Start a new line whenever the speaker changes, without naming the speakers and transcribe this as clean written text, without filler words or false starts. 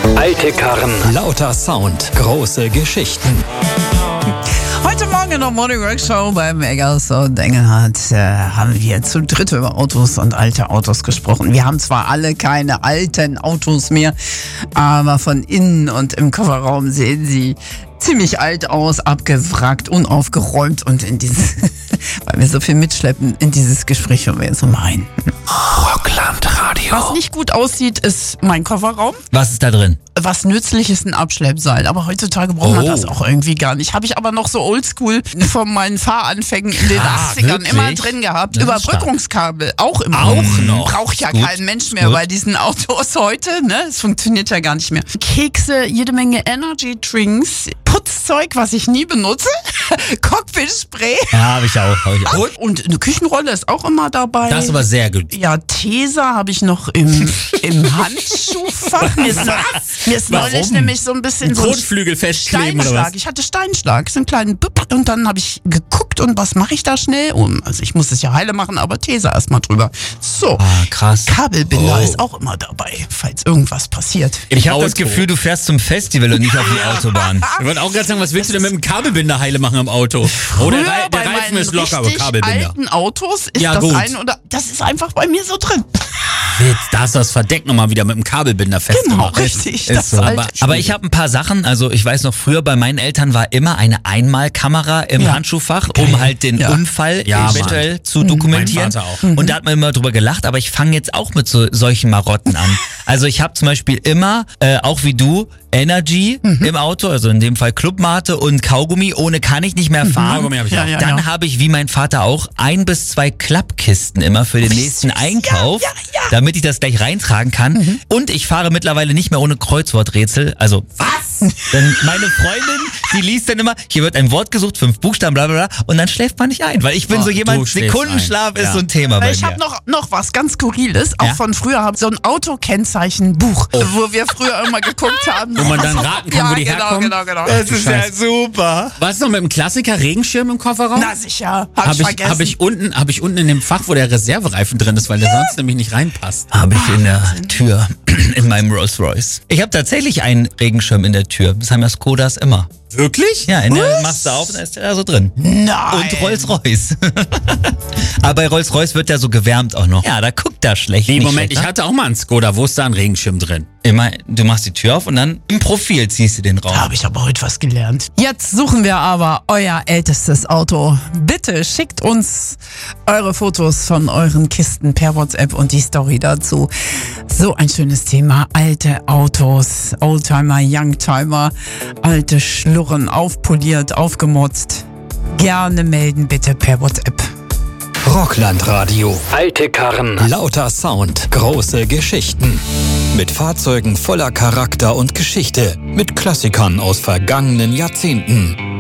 Alte Karren.
Lauter Sound. Große Geschichten.
Heute Morgen in der Morning Rock Show beim Eggers und Engelhardt haben wir zu dritt über Autos und alte Autos gesprochen. Wir haben zwar alle keine alten Autos mehr, aber von innen und im Kofferraum sehen sie ziemlich alt aus, abgewrackt, unaufgeräumt und in dieses, weil wir so viel mitschleppen, in dieses Gespräch wollen wir jetzt mal rein.
Rocklandradio.
Was nicht gut aussieht, ist mein Kofferraum.
Was ist da drin?
Was nützlich ist, ein Abschleppseil. Aber heutzutage braucht man das auch irgendwie gar nicht. Habe ich aber noch so oldschool von meinen Fahranfängen in den 80ern
wirklich?
immer drin gehabt.
Das ist
Überbrückungskabel auch immer.
Auch noch.
Braucht ja
Gut.
kein Mensch mehr
Gut.
bei diesen Autos heute. Ne? Es funktioniert ja gar nicht mehr. Kekse, jede Menge Energy Drinks, Putzzeug, was ich nie benutze, Cockpit-Spray.
Ja, habe ich auch.
Und eine Küchenrolle ist auch immer dabei.
Das ist aber sehr gut.
Ja, Tesa habe ich noch im Handschuhfach. Mir ist neulich nämlich so ein bisschen so ein
Kotflügel festkleben oder was?
Steinschlag. Ich hatte Steinschlag, so einen kleinen Bip, und dann habe ich geguckt und was mache ich da schnell? Also ich muss es ja heile machen, aber Tesa erstmal drüber. So,
Krass.
Kabelbinder ist auch immer dabei, falls irgendwas passiert.
Ich habe das
Auto.
Gefühl, du fährst zum Festival und nicht auf die Autobahn.
Ich wollte auch gerade sagen, was willst du denn mit dem Kabelbinder heile machen am Auto? Oh, der
bei
Reifen
meinen
ist locker, aber
richtig
Kabelbinder.
alten Autos ist
Ja,
das
gut.
das ist einfach bei mir so drin.
Da hast du das Verdeck nochmal wieder mit dem Kabelbinder
Genau,
festgemacht.
richtig.
Ist
Das
so.
alte
Aber ich habe ein paar Sachen, also ich weiß noch, früher bei meinen Eltern war immer eine Einmalkamera im
Ja.
Handschuhfach, um halt den
Ja.
Unfall
Ja,
eventuell zu dokumentieren.
Mein Vater auch.
Und da hat man immer drüber gelacht, aber ich fange jetzt auch mit solchen Marotten an. Also ich habe zum Beispiel immer, auch wie du, Energy im Auto, also in dem Fall Clubmate und Kaugummi, ohne kann ich nicht mehr fahren.
Kaugummi hab ich auch.
Ja,
Dann habe ich, wie mein Vater auch, 1 bis 2 Klappkisten immer für den nächsten Einkauf, damit ich das gleich reintragen kann. Und ich fahre mittlerweile nicht mehr ohne Kreuzworträtsel. Also, was? Denn meine Freundin, die liest dann immer, hier wird ein Wort gesucht, 5 Buchstaben, bla bla bla, und dann schläft man nicht ein, weil ich bin so jemand,
du schläfst
Sekundenschlaf
ein.
ist
Ja.
so ein Thema bei
Ich
mir.
habe noch was ganz Skurriles, auch
Ja?
von früher, habe so ein Autokennzeichenbuch, wo wir früher immer geguckt haben.
Wo man dann raten kann,
ja,
wo die
genau,
herkommen?
Genau.
Das ist ja super.
Was ist noch mit dem Klassiker Regenschirm im Kofferraum?
Na sicher, hab ich vergessen.
Hab ich unten in dem Fach, wo der Reservereifen drin ist, weil der sonst nämlich nicht reinpasst.
Habe ich in der Tür in meinem Rolls Royce. Ich habe tatsächlich einen Regenschirm in der Tür. Das haben ja Skodas immer.
Wirklich?
Ja, in der machst du auf und da ist der da so drin.
Nein.
Und Rolls-Royce. Aber bei Rolls-Royce wird der so gewärmt auch noch. Ja, da guckt er schlecht.
Nee,
nicht
Moment,
schlecht,
ich hatte auch mal einen Skoda, wo ist da ein Regenschirm drin?
Immer, du machst die Tür auf und dann im Profil ziehst du den raus.
Da habe ich aber heute was gelernt. Jetzt suchen wir aber euer ältestes Auto. Bitte schickt uns eure Fotos von euren Kisten per WhatsApp und die Story dazu. So ein schönes Thema. Alte Autos, Oldtimer, Youngtimer, alte Schlurren, aufpoliert, aufgemotzt. Gerne melden bitte per WhatsApp.
Rocklandradio.
Alte Karren.
Lauter Sound. Große Geschichten. Mit Fahrzeugen voller Charakter und Geschichte. Mit Klassikern aus vergangenen Jahrzehnten.